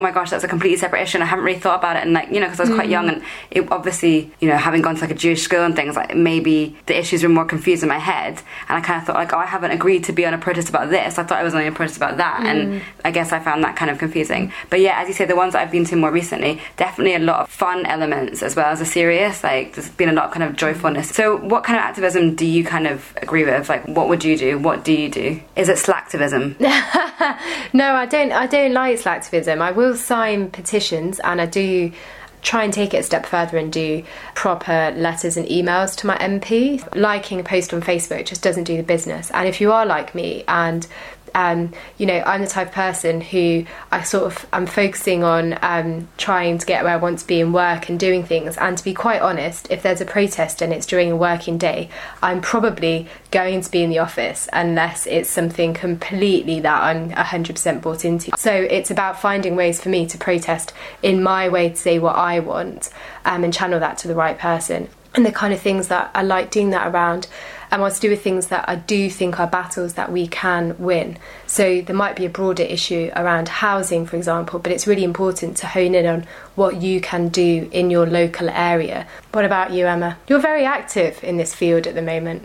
oh my gosh, that's a completely separate issue, and I haven't really thought about it, and because I was quite young, and it obviously, having gone to a Jewish school and things, maybe the issues were more confused in my head, and I kind of thought I haven't agreed to be on a protest about this, I thought I was on a protest about that, and I guess I found that kind of confusing. But yeah, as you say, the ones that I've been to more recently, definitely a lot of fun elements as well as a serious, there's been a lot of kind of joyfulness. So what kind of activism do you kind of agree with? What would you do? What do you do? Is it slacktivism? No, I don't like slacktivism. I will sign petitions, and I do try and take it a step further and do proper letters and emails to my MP. Liking a post on Facebook just doesn't do the business. And if you are like me and I'm the type of person who I'm focusing on trying to get where I want to be in work and doing things. And to be quite honest, if there's a protest and it's during a working day, I'm probably going to be in the office unless it's something completely that I'm 100% bought into. So it's about finding ways for me to protest in my way to say what I want and channel that to the right person. And the kind of things that I like doing that around wants to do with things that I do think are battles that we can win. So there might be a broader issue around housing, for example, but it's really important to hone in on what you can do in your local area. What about you, Emma? You're very active in this field at the moment.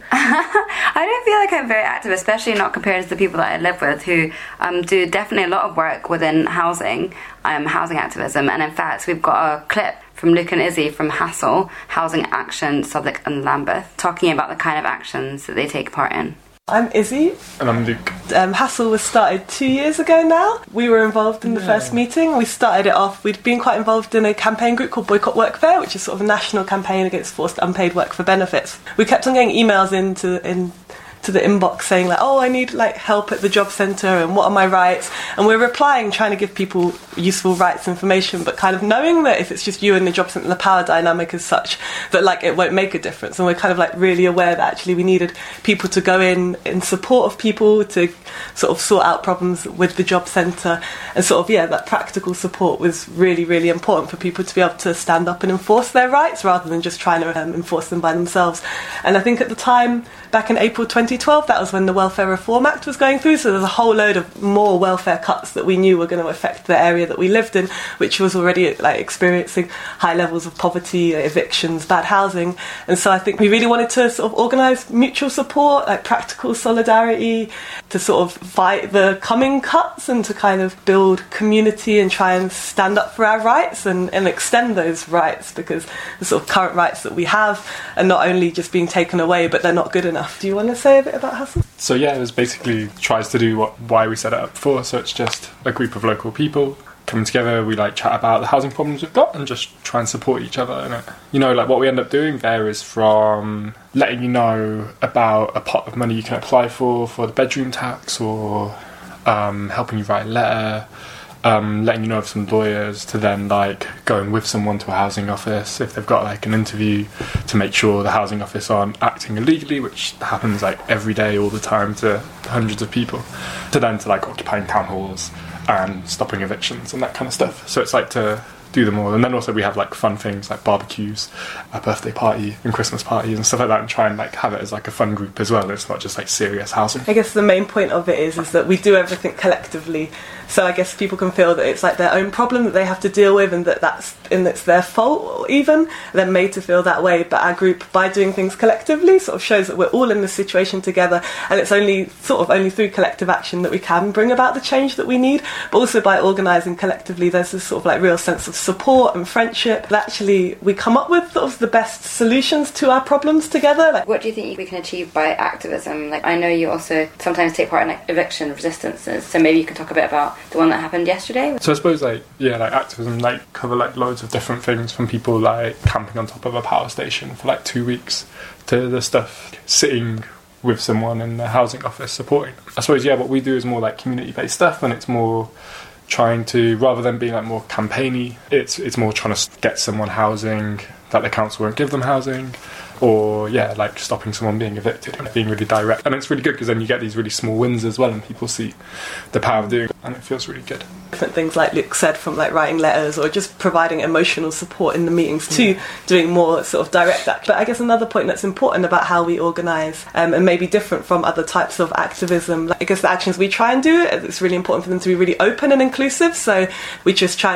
I don't feel like I'm very active, especially not compared to the people that I live with, who do definitely a lot of work within housing activism. And in fact, we've got a clip from Luke and Izzy from Hassle, Housing Action, Southwark and Lambeth, talking about the kind of actions that they take part in. I'm Izzy. And I'm Luke. Hassle was started 2 years ago now. We were involved in the first meeting. We started it off, we'd been quite involved in a campaign group called Boycott Workfare, which is sort of a national campaign against forced unpaid work for benefits. We kept on getting emails into the inbox saying I need help at the job centre and what are my rights, and we're replying trying to give people useful rights information, but kind of knowing that if it's just you and the job centre, the power dynamic is such that it won't make a difference, and we're kind of really aware that actually we needed people to go in support of people to sort of sort out problems with the job centre, and that practical support was really, really important for people to be able to stand up and enforce their rights rather than just trying to enforce them by themselves. And I think at the time, back in April 2012, that was when the Welfare Reform Act was going through, so there's a whole load of more welfare cuts that we knew were going to affect the area that we lived in, which was already experiencing high levels of poverty, evictions, bad housing. And so I think we really wanted to sort of organise mutual support, practical solidarity, to sort of fight the coming cuts and to kind of build community and try and stand up for our rights and extend those rights, because the sort of current rights that we have are not only just being taken away, but they're not good enough. Do you want to say a bit about Hassle? So it was basically tries to do why we set it up for. So it's just a group of local people coming together. We chat about the housing problems we've got and just try and support each other in it. What we end up doing there is from letting you know about a pot of money you can apply for the bedroom tax, or helping you write a letter, letting you know of some lawyers, to then going with someone to a housing office if they've got an interview, to make sure the housing office aren't acting illegally, which happens every day all the time to hundreds of people, to then to occupying town halls and stopping evictions and that kind of stuff. So it's to do them all. And then also we have fun things like barbecues, a birthday party and Christmas parties and stuff like that, and try and have it as a fun group as well. It's not just serious housing. I guess the main point of it is that we do everything collectively. So I guess people can feel that it's their own problem that they have to deal with, and it's their fault even. They're made to feel that way. But our group, by doing things collectively, sort of shows that we're all in this situation together, and it's only through collective action that we can bring about the change that we need. But also by organising collectively, there's this sort of real sense of support and friendship. That actually we come up with sort of the best solutions to our problems together. What do you think we can achieve by activism? I know you also sometimes take part in eviction resistances, so maybe you can talk a bit about the one that happened yesterday. So I suppose activism cover loads of different things, from people camping on top of a power station for 2 weeks to the stuff sitting with someone in the housing office supporting. I suppose what we do is more community based stuff, and it's more trying to, rather than being more campaigny, it's more trying to get someone housing that the council won't give them housing, or like stopping someone being evicted, being really direct. And it's really good because then you get these really small wins as well, and people see the power of doing it, and it feels really good. Different things, like Luke said, from like writing letters or just providing emotional support in the meetings to doing more sort of direct action. But I guess another point that's important about how we organise, and maybe different from other types of activism, like, I guess the actions we try and do, it's really important for them to be really open and inclusive. So we just try